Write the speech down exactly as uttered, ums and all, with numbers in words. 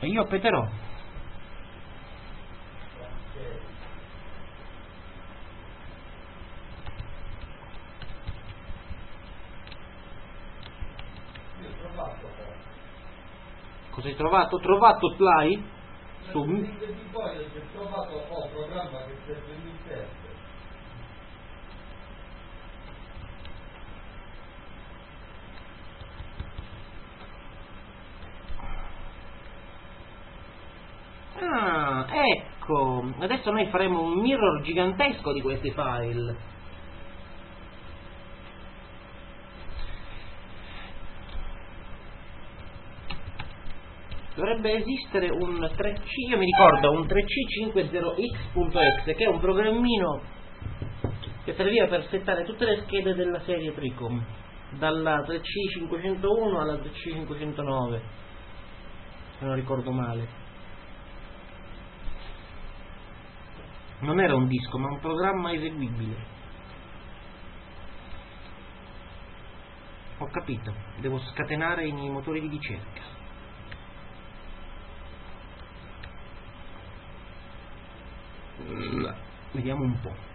E io peterò. Cosa hai trovato? Ho trovato Sly? Su... Poi ho trovato un programma che serve in interno. Ah, ecco, adesso noi faremo un mirror gigantesco di questi file. Dovrebbe esistere un tre C, io mi ricordo un tre C cinquanta X punto E X che è un programmino che serviva per settare tutte le schede della serie Tricom, dalla tre C cinquecentouno alla tre C cinquecentonove, se non ricordo male. Non era un disco, ma un programma eseguibile. Ho capito, devo scatenare i motori di ricerca. Vediamo un po'.